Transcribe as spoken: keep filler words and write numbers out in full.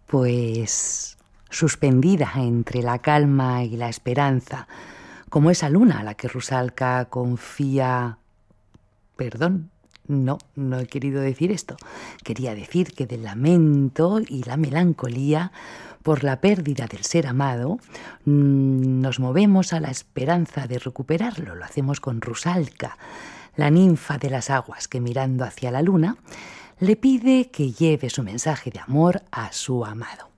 pues suspendida entre la calma y la esperanza, como esa luna a la que Rusalka confía... Perdón, no, no he querido decir esto. Quería decir que del lamento y la melancolía por la pérdida del ser amado nos movemos a la esperanza de recuperarlo. Lo hacemos con Rusalka, la ninfa de las aguas, que mirando hacia la luna le pide que lleve su mensaje de amor a su amado.